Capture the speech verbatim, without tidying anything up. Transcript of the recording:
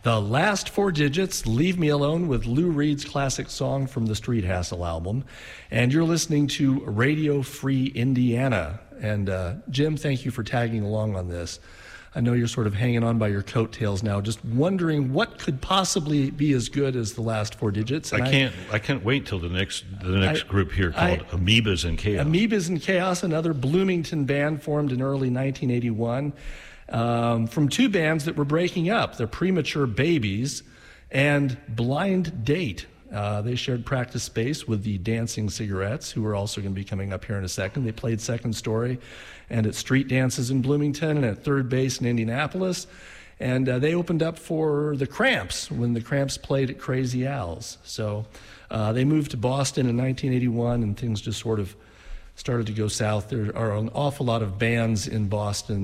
The Last Four Digits, Leave Me Alone, with Lou Reed's classic song from the Street Hassle album. And you're listening to Radio Free Indiana. And uh, Jim, thank you for tagging along on this. I know you're sort of hanging on by your coattails now, just wondering what could possibly be as good as the Last Four Digits. And I can't I, I can't wait till the next the next I, group here called I, Amoebas in Chaos. Amoebas in Chaos, another Bloomington band formed in early nineteen eighty-one um, from two bands that were breaking up, the Premature Babies and Blind Date. Uh, they shared practice space with the Dancing Cigarettes, who are also going to be coming up here in a second. They played Second Story and at street dances in Bloomington and at Third Base in Indianapolis. And uh, they opened up for the Cramps when the Cramps played at Crazy Al's. So uh, they moved to Boston in nineteen eighty-one, and things just sort of started to go south. There are an awful lot of bands in Boston